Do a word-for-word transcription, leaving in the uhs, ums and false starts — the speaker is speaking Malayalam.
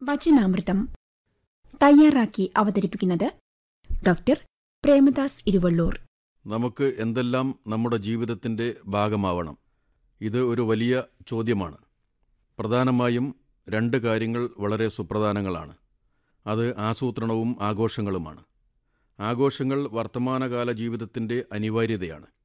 വചനാമൃതം തയ്യാറാക്കി അവതരിപ്പിക്കുന്നത് ഡോക്ടർ പ്രേമദാസ് ഇരുവള്ളൂർ. നമുക്ക് എന്തെല്ലാം നമ്മുടെ ജീവിതത്തിൻ്റെ ഭാഗമാവണം? ഇത് ഒരു വലിയ ചോദ്യമാണ്. പ്രധാനമായും രണ്ട് കാര്യങ്ങൾ വളരെ സുപ്രധാനങ്ങളാണ്. അത് ആസൂത്രണവും ആഘോഷങ്ങളുമാണ്. ആഘോഷങ്ങൾ വർത്തമാനകാല ജീവിതത്തിൻ്റെ അനിവാര്യതയാണ്.